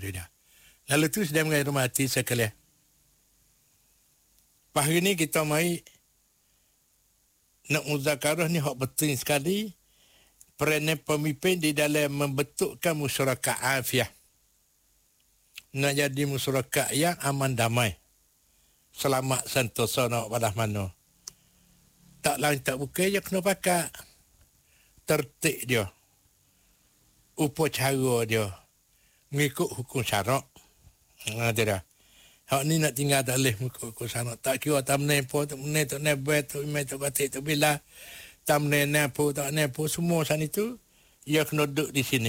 dia. Lalu tu sedang menghormati sekalian. Hari ni kita mai nak muzakarah ni hak penting sekali. Peranan pemimpin di dalam membentukkan masyarakat afiah. Nak jadi masyarakat yang aman damai. Selamat sentosa nak pada mana. Tak lain tak bukan je kena pakai. Tertib dia. Upacara dia. Mengikut hukum syarak. Tidak. Hak ni nak tinggal tak boleh mengikut hukum syarak. Tak kira tak menepo, tak menepo, tak nebel, tak imai, tak batik, tak bila. Tak menepo, tak nepo. Semua sana itu, ia kena duduk di sini.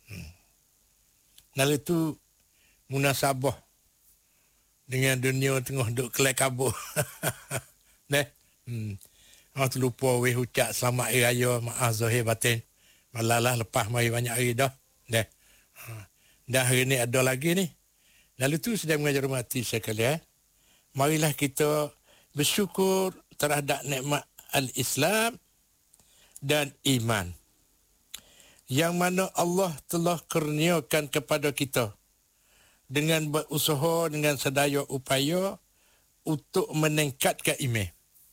Lalu itu, munasabah dengan dunia tengah duduk kelai kabur. Neh. Tu lupa weh ucap selamat hari raya, maaf zahir batin. Malalah lepas mari banyak hari dah. Neh. Dah hari ni ada lagi ni. Lalu tu sedang mengajar mati sekalian. Marilah kita bersyukur terhadap nikmat al-Islam dan iman. Yang mana Allah telah kurniakan kepada kita dengan berusaha dengan sedaya upaya untuk meningkatkan iman.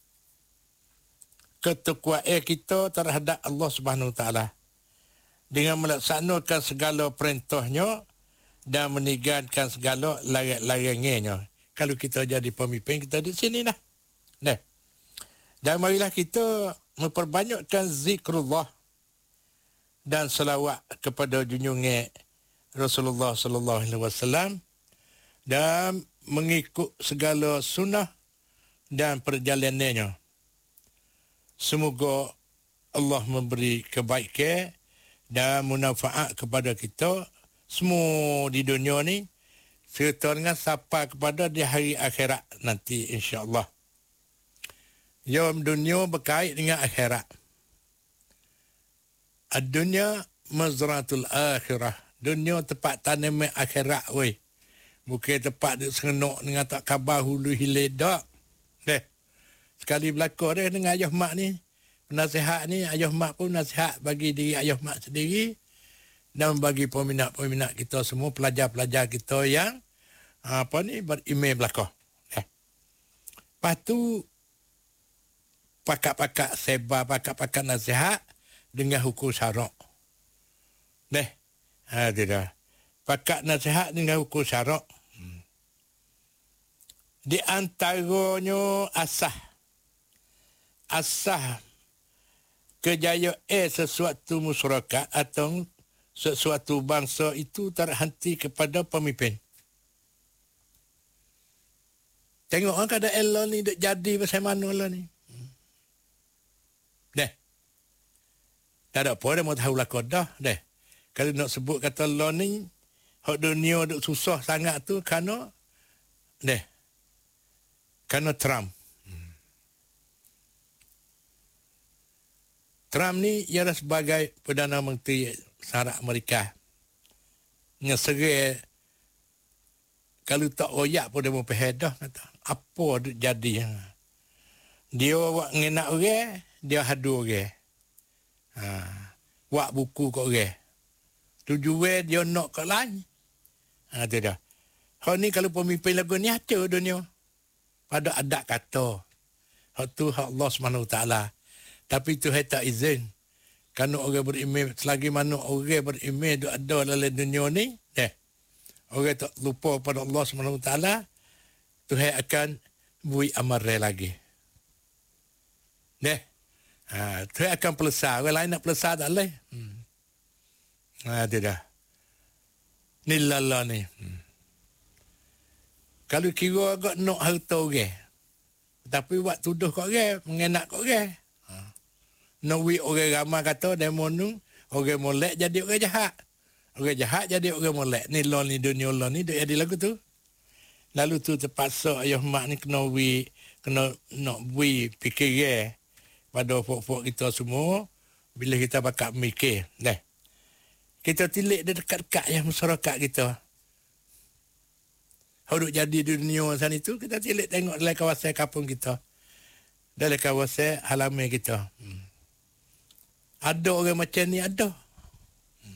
Ketakwaan kita terhadap Allah Subhanahu Wa Taala dengan melaksanakan segala perintahnya dan meninggalkan segala larangannya. Kalau kita jadi pemimpin, kita di sini lah. Nah. Dan marilah kita memperbanyakkan zikrullah dan selawat kepada junjungan Rasulullah sallallahu alaihi wasallam dan mengikut segala sunnah dan perjalanannya. Semoga Allah memberi kebaikan dan manfaat kepada kita semua di dunia ni serta dengan sampai kepada di hari akhirat nanti insya-Allah. Yaum dunia berkait dengan akhirat. Ad-dunya mazratul akhirah. Dunia tempat tanaman akhirat weh. Bukan tempat duk serenok dengan tak khabar hulu hilir dak. Sekali berlaku dia dengan ayah mak ni. Penasihat ni, ayah mak pun nasihat bagi diri ayah mak sendiri. Dan bagi peminat-peminat kita semua, pelajar-pelajar kita yang beriman belakang. Lepas tu, pakak-pakak sebar, pakak-pakak nasihat dengan hukum syarak. Tidak. Pakak nasihat dengan hukum syarak. Di antaranya asah kejayaan sesuatu masyarakat atau sesuatu bangsa itu terhenti kepada pemimpin. Tengok kan keadaan Allah ni duk jadi macam mana Allah ni. Tak ada apa dah mau tahu lakon dah. Kalau nak sebut kata Allah ni, hak dunia duk susah sangat tu kerana Trump. Trump ni ialah sebagai Perdana Menteri Syarat Amerika. Ngeserai kalau tak royak pun dia memperhad dah kata. Apa jadi? Dia buat ngenak orang, dia hadu orang. Buat buku kat orang. Tujuan dia nak kat lain. Itu dah. Hak ni kalau pemimpin lagu ni hancur dunia. Pada adat kata. Hak tu hak Allah SWT. Tapi Tuhan tak izin. Kerana orang beriman, selagi mana orang beriman itu ada dalam dunia ni, orang tak lupa pada Allah SWT, Tuhan akan beri amaran lagi. Tuhan akan pelesar. Orang lain nak pelesar tak boleh. Itu dah. Ni lala ni. Kalau kira agak nak harta orang, tapi buat tuduh kat orang, mengenak kat orang. Nawi orang ramai kata demo nu orang molek jadi orang jahat. Orang jahat jadi orang molek. Ni law ni dunia law ni dia ada lagu tu. Lalu tu terpaksa ayah mak ni kena nak bui fikir pada pokok kita semua bila kita bakal mikir. Kita tilik dia dekat-dekat yang masyarakat kita. Hodok jadi di dunia sana itu kita tilik tengok dalam kawasan kampung kita. Dalam kawasan halaman kita. Ada orang macam ni ada.